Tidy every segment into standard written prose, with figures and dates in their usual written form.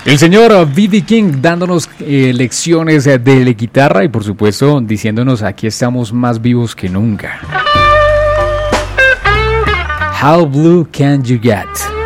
El señor B.B. King dándonos lecciones de guitarra y por supuesto diciéndonos aquí estamos más vivos que nunca. How Blue Can You Get?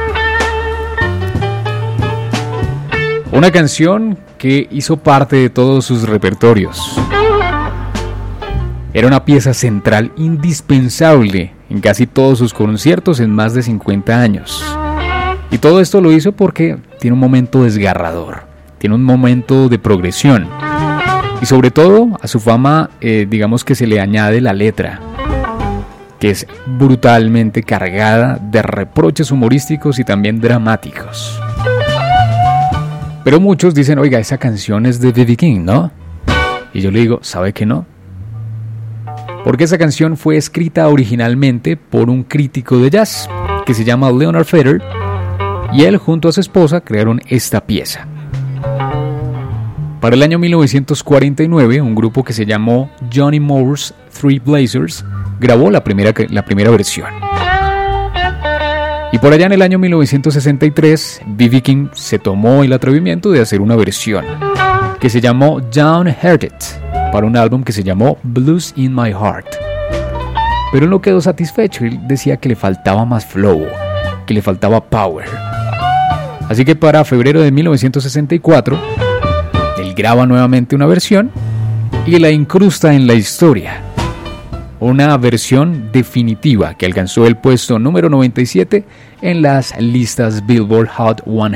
Una canción que hizo parte de todos sus repertorios. Era una pieza central indispensable en casi todos sus conciertos en más de 50 años. Y todo esto lo hizo porque tiene un momento desgarrador, tiene un momento de progresión. Y sobre todo a su fama, digamos que se le añade la letra, que es brutalmente cargada de reproches humorísticos y también dramáticos. Pero muchos dicen, oiga, esa canción es de B.B. King, ¿no? Y yo le digo, ¿sabe que no? Porque esa canción fue escrita originalmente por un crítico de jazz que se llama Leonard Feather, y él junto a su esposa crearon esta pieza. Para el año 1949, un grupo que se llamó Johnny Moore's Three Blazers grabó la primera versión. Y por allá en el año 1963, B.B. King se tomó el atrevimiento de hacer una versión que se llamó Downhearted para un álbum que se llamó Blues in My Heart. Pero él no quedó satisfecho, él decía que le faltaba más flow, que le faltaba power. Así que para febrero de 1964, él graba nuevamente una versión y la incrusta en la historia. Una versión definitiva que alcanzó el puesto número 97 en las listas Billboard Hot 100.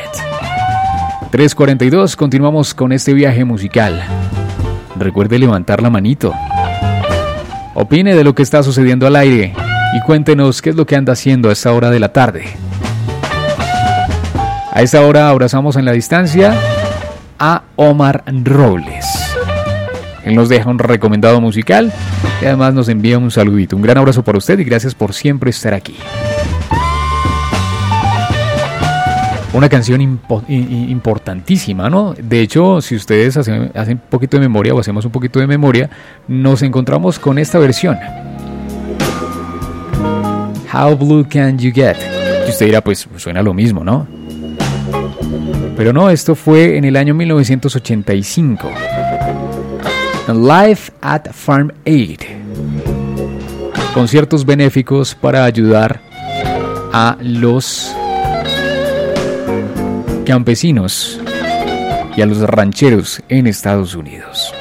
3:42, continuamos con este viaje musical. Recuerde levantar la manito. Opine de lo que está sucediendo al aire y cuéntenos qué es lo que anda haciendo a esta hora de la tarde. A esta hora abrazamos en la distancia a Omar Robles. Él nos deja un recomendado musical y además nos envía un saludito. Un gran abrazo para usted y gracias por siempre estar aquí. Una canción importantísima, ¿no? De hecho, si ustedes hacen un poquito de memoria o hacemos un poquito de memoria, nos encontramos con esta versión. How Blue Can You Get? Y usted dirá, pues suena lo mismo, ¿no? Pero no, esto fue en el año 1985. Live at Farm Aid. Conciertos benéficos para ayudar a los campesinos y a los rancheros en Estados Unidos.